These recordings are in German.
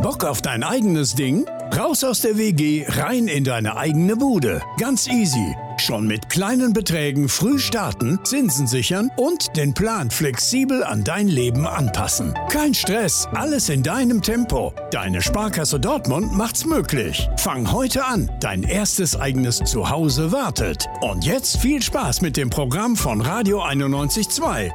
Bock auf dein eigenes Ding? Raus aus der WG, rein in deine eigene Bude. Ganz easy. Schon mit kleinen Beträgen früh starten, Zinsen sichern und den Plan flexibel an dein Leben anpassen. Kein Stress, alles in deinem Tempo. Deine Sparkasse Dortmund macht's möglich. Fang heute an, dein erstes eigenes Zuhause wartet. Und jetzt viel Spaß mit dem Programm von Radio 91.2.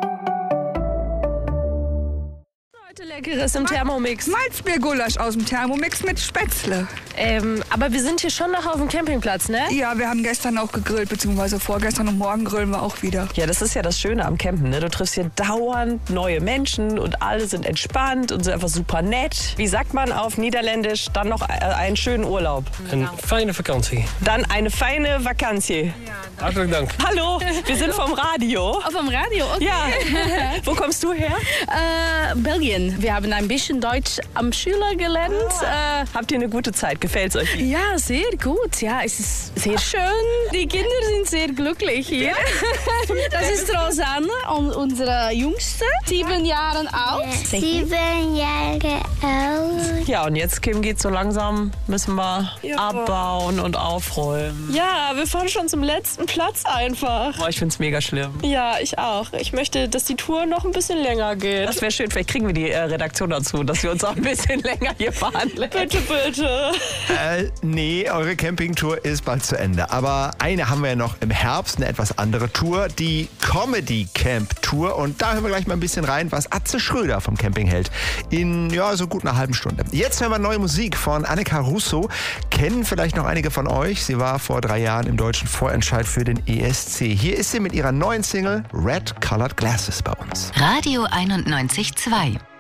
Leckeres im Thermomix. Malzbiergulasch aus dem Thermomix mit Spätzle. Aber wir sind hier schon noch auf dem Campingplatz, ne? Ja, wir haben gestern auch gegrillt, beziehungsweise vorgestern und morgen grillen wir auch wieder. Ja, das ist ja das Schöne am Campen, ne? Du triffst hier dauernd neue Menschen und alle sind entspannt und sind einfach super nett. Wie sagt man auf Niederländisch? Dann noch einen schönen Urlaub. Een fijne vakantie. Dann eine feine Vakantie. Hartelijk Dank. Hallo, wir sind vom Radio. Oh, vom Radio, okay. Ja. Wo kommst du her? Belgien. Wir haben ein bisschen Deutsch am Schüler gelernt. Habt ihr eine gute Zeit? Gefällt's euch? Ja, sehr gut. Ja, es ist sehr schön. Die Kinder sind sehr glücklich hier. Das ist Rosanne, unsere Jüngste, 7 Jahre alt. 7 Jahre alt. Ja, und jetzt, Kim, geht's so langsam, müssen wir abbauen und aufräumen. Ja, wir fahren schon zum letzten Platz einfach. Boah, ich find's mega schlimm. Ja, ich auch. Ich möchte, dass die Tour noch ein bisschen länger geht. Das wäre schön, vielleicht kriegen wir die Redaktion dazu, dass wir uns auch ein bisschen länger hier fahren lassen. Bitte, bitte. Nee, eure Campingtour ist bald zu Ende. Aber eine haben wir ja noch im Herbst, eine etwas andere Tour, die Comedy Camp Tour. Und da hören wir gleich mal ein bisschen rein, was Atze Schröder vom Camping hält. In, so gut einer halben Stunde. Jetzt hören wir neue Musik von Annika Russo. Kennen vielleicht noch einige von euch. Sie war vor 3 Jahren im deutschen Vorentscheid für den ESC. Hier ist sie mit ihrer neuen Single Red Colored Glasses bei uns. Radio 91.2